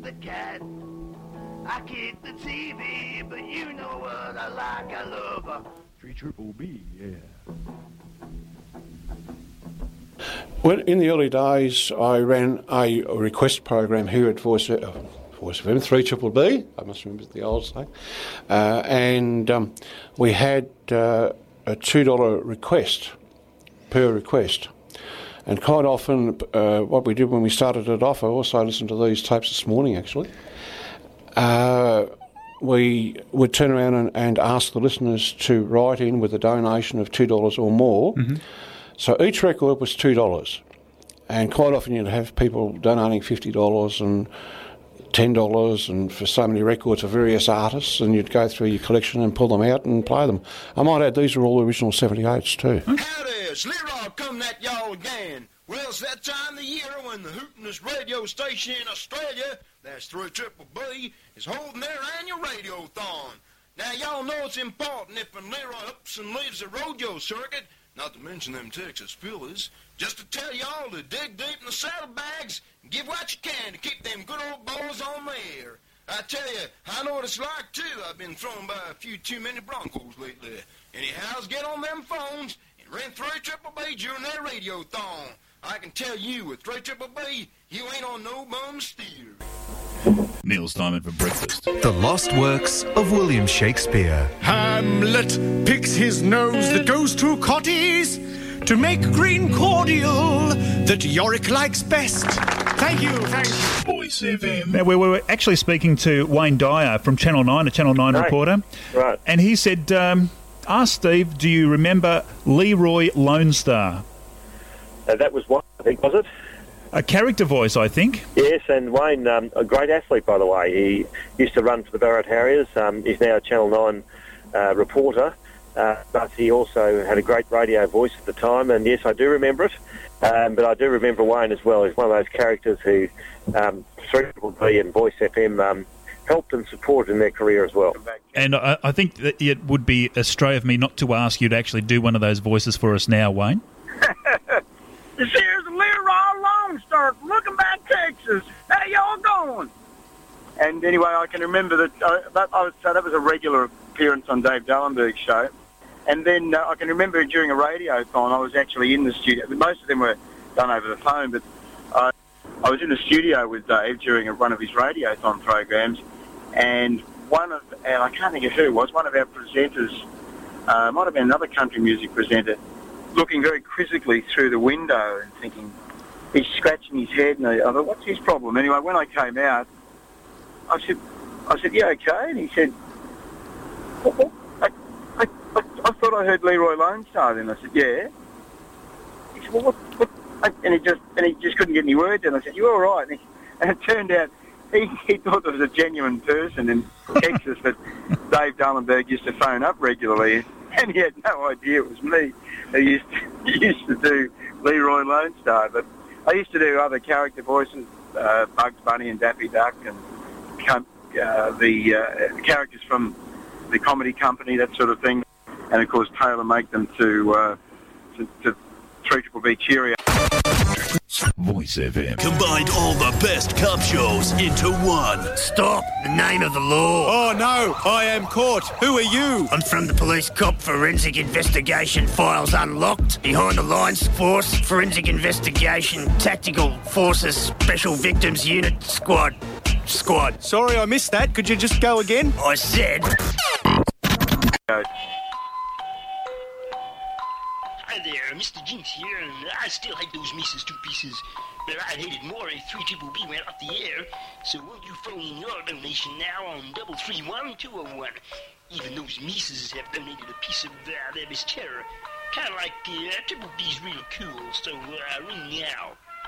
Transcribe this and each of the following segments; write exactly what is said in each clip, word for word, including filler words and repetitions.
the cat. I keep the T V, but you know what I like. I love a three triple B, yeah. Well, in the early days, I ran a request program here at Voice, uh, Voice of M, three triple B, I must remember the old saying, uh, and um, we had uh, a two dollar request per request. And quite often, uh, what we did when we started it off, I also listened to these tapes this morning actually, uh, we would turn around and, and ask the listeners to write in with a donation of two dollars or more. Mm-hmm. So each record was two dollars. And quite often you'd have people donating fifty dollars and ten dollars and for so many records of various artists, and you'd go through your collection and pull them out and play them. I might add, these are all original seventy-eights too. Howdy, it's Leroy coming at y'all again. Well, it's that time of the year when the hootin'est radio station in Australia, that's three triple B, is holding their annual radio-thon. Now, y'all know it's important if when Leroy ups and leaves the rodeo circuit, not to mention them Texas fillies, just to tell y'all to dig deep in the saddlebags and give what you can to keep them good old boys on the air. I tell you, I know what it's like, too. I've been thrown by a few too many Broncos lately. Anyhow, get on them phones and ring three triple B during their radio-thon. I can tell you, with three triple B, you ain't on no bum steer. Neil Steinman for breakfast. The Lost Works of William Shakespeare. Hamlet picks his nose that goes to Cotties to make green cordial that Yorick likes best. Thank you, thank you. Voice F M. Now, we were actually speaking to Wayne Dyer from Channel nine, a Channel nine right. reporter. Right. And he said, um, ask Steve, do you remember Leroy Lone Star? Uh, that was one, I think, was it? A character voice, I think. Yes, and Wayne, um, a great athlete, by the way. He used to run for the Barrett Harriers. Um, he's now a Channel nine uh, reporter, uh, but he also had a great radio voice at the time, and yes, I do remember it. Um, but I do remember Wayne as well. He's one of those characters who um, three triple B and Voice F M um, helped and supported in their career as well. And I, I think that it would be astray of me not to ask you to actually do one of those voices for us now, Wayne. This here's Leroy Lone Star from Looking Back, Texas. How y'all going? And anyway, I can remember that, uh, that I was, so that was a regular appearance on Dave Dallenberg's show. And then uh, I can remember during a radiothon, I was actually in the studio. Most of them were done over the phone, but I, I was in the studio with Dave during a, one of his radiothon programs, and one of, and I can't think of who it was, one of our presenters, uh, might have been another country music presenter, looking very quizzically through the window and thinking, he's scratching his head, and I thought, what's his problem? Anyway, when I came out, I said, I said, yeah, okay? And he said, what, what? I, I, I, I thought I heard Leroy Lone Star then. I said, yeah. He said, well, what, what? And he just and he just couldn't get any words in. I said, you all right? And, he, and it turned out he, he thought there was a genuine person in Texas that Dave Dallenberg used to phone up regularly, and he had no idea it was me. He used to, he used to do Leroy Lone Star, but I used to do other character voices, uh, Bugs Bunny and Daffy Duck, and uh, the uh, characters from the Comedy Company, that sort of thing, and of course tailor make them to uh, to, to three triple B Cheerio. Voice F M. Combined all the best cop shows into one. Stop! The name of the law. Oh no, I am caught. Who are you? I'm from the Police Cop Forensic Investigation Files Unlocked. Behind the Lines Force Forensic Investigation Tactical Forces Special Victims Unit Squad. Squad. Sorry, I missed that. Could you just go again? I said... Hi there, Mister Jinx here, and I still hate those Mises two pieces, but I'd hate it more if three triple B went off the air, so won't you phone in your donation now on double three one two oh one? Even those Mises have donated a piece of uh, their Miss Terror. Kind of like uh, Triple B's real cool, so uh, ring now.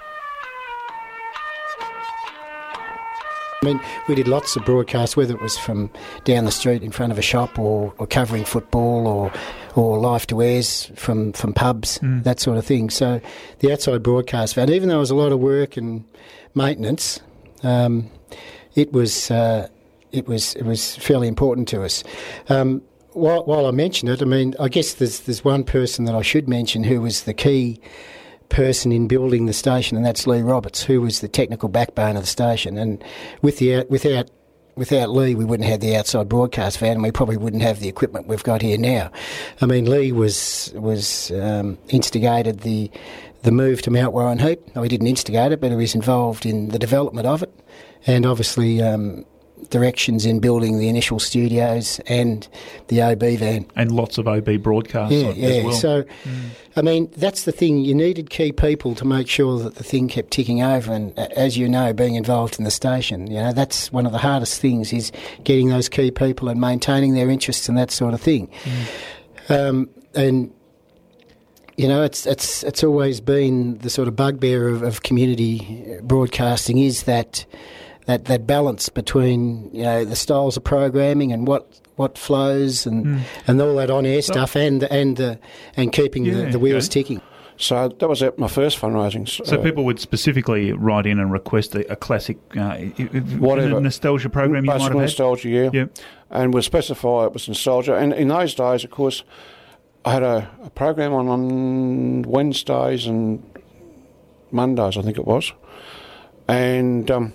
I mean, we did lots of broadcasts, whether it was from down the street in front of a shop or, or covering football or or life to airs from, from pubs, mm. that sort of thing. So the outside broadcast van, even though it was a lot of work and maintenance, um, it was uh, it was it was fairly important to us. Um, while, while I mention it, I mean, I guess there's there's one person that I should mention who was the key person in building the station, and that's Lee Roberts, who was the technical backbone of the station. And with the without without Lee, we wouldn't have the outside broadcast van, and we probably wouldn't have the equipment we've got here now. I mean, Lee was was um, instigated the the move to Mount Warren Heap. No, he didn't instigate it, but he was involved in the development of it, and obviously um, directions in building the initial studios and the O B van. And lots of O B broadcasts yeah, as yeah. well. So, mm. I mean, that's the thing. You needed key people to make sure that the thing kept ticking over. And as you know, being involved in the station, you know, that's one of the hardest things, is getting those key people and maintaining their interests and that sort of thing. Mm. Um, and you know, it's it's it's always been the sort of bugbear of, of community broadcasting, is that that that balance between, you know, the styles of programming and what what flows and mm. and all that on air so, stuff and and uh, and keeping yeah, the, the wheels okay. ticking. So that was my first fundraising. So uh, people would specifically write in and request a, a classic, uh, whatever nostalgia program you might have had. Nostalgia, yeah. yeah. And we'll specify it was nostalgia. And in those days, of course, I had a, a program on, on Wednesdays and Mondays, I think it was, and um,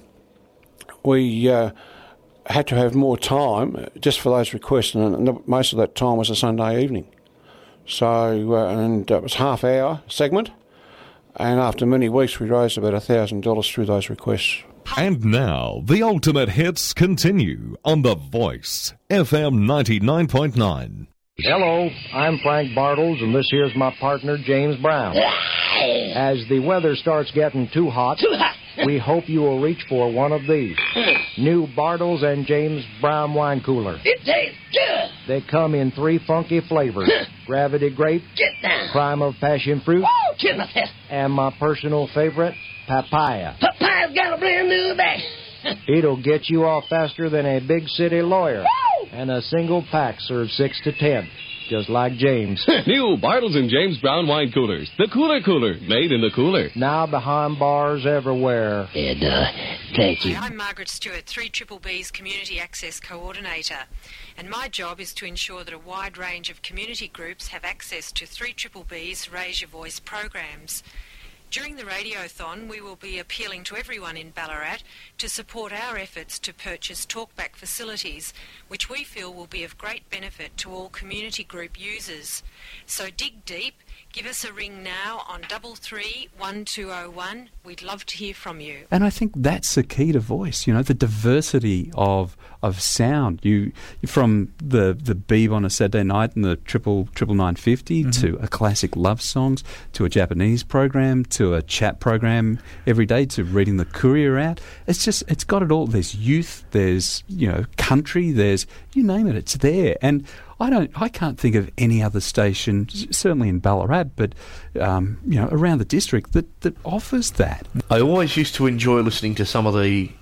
we uh, had to have more time just for those requests, and, and most of that time was a Sunday evening. So, uh, and it was half hour segment, and after many weeks we raised about a thousand dollars through those requests. And now the ultimate hits continue on The Voice, F M ninety-nine point nine. Hello, I'm Frank Bartles, and this here's my partner, James Brown. As the weather starts getting too hot, too hot. we hope you will reach for one of these. New Bartles and James Brown wine cooler. It tastes good. They come in three funky flavors. Gravity grape, Get down. Prime of passion fruit, Woo, kiss my chest. and my personal favorite, papaya. Papaya's got a brand new bag. It'll get you off faster than a big city lawyer. Woo! And a single pack serves six to ten, just like James. New Bartles and James Brown wine coolers. The Cooler Cooler, made in the cooler. Now behind bars everywhere. And, uh, thank you. Hi, I'm Margaret Stewart, three Triple B's Community Access Coordinator, and my job is to ensure that a wide range of community groups have access to three Triple B's Raise Your Voice programs. During the Radiothon, we will be appealing to everyone in Ballarat to support our efforts to purchase talkback facilities, which we feel will be of great benefit to all community group users. So dig deep, give us a ring now on double three one two oh one. We'd love to hear from you. And I think that's the key to voice, you know, the diversity of of sound. You from the the Beeb on a Saturday night and the triple triple nine fifty mm-hmm. to a classic love songs, to a Japanese program, to a chat program every day, to reading the Courier out. It's just it's got it all. There's youth, there's, you know, country, there's, you name it, it's there. And I don't. I can't think of any other station, certainly in Ballarat, but um, you know, around the district that, that offers that. I always used to enjoy listening to some of the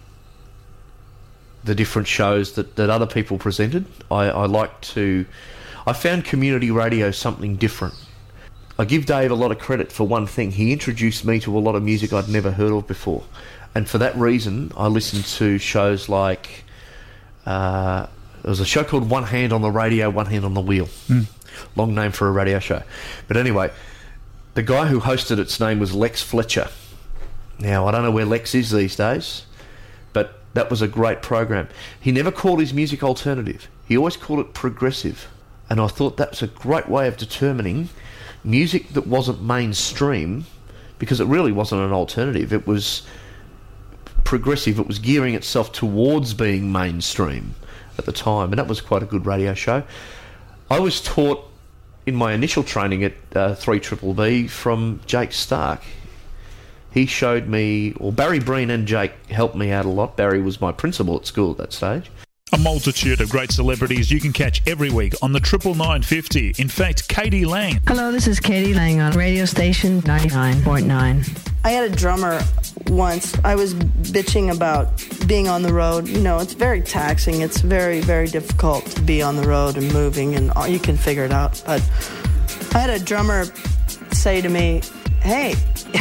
the different shows that, that other people presented. I, I like to. I found community radio something different. I give Dave a lot of credit for one thing. He introduced me to a lot of music I'd never heard of before, and for that reason, I listened to shows like. Uh, There was a show called One Hand on the Radio, One Hand on the Wheel. Mm. Long name for a radio show. But anyway, the guy who hosted its name was Lex Fletcher. Now, I don't know where Lex is these days, but that was a great program. He never called his music alternative. He always called it progressive. And I thought that was a great way of determining music that wasn't mainstream, because it really wasn't an alternative. It was progressive. It was gearing itself towards being mainstream at the time, and that was quite a good radio show. I was taught in my initial training at uh, three Triple B from Jake Stark. He showed me, or Barry Breen and Jake helped me out a lot. Barry was my principal at school at that stage. A multitude of great celebrities you can catch every week on the Triple Nine Fifty. In fact, Katie Lang. Hello, this is Katie Lang on radio station ninety-nine point nine. I had a drummer once. I was bitching about being on the road. You know, it's very taxing. It's very, very difficult to be on the road and moving, and all, you can figure it out. But I had a drummer say to me, hey,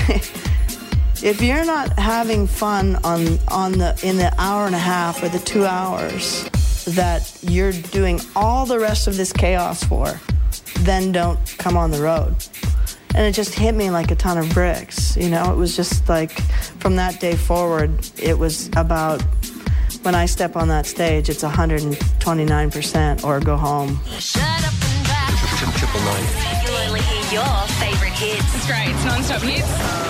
if you're not having fun on, on the in the hour and a half or the two hours that you're doing all the rest of this chaos for, then don't come on the road. And it just hit me like a ton of bricks. You know, it was just like, from that day forward, it was about, when I step on that stage, it's one hundred twenty-nine percent or go home. Shut up and drive. Triple nine. You'll only hear your favourite hits. It's great. It's non-stop hits.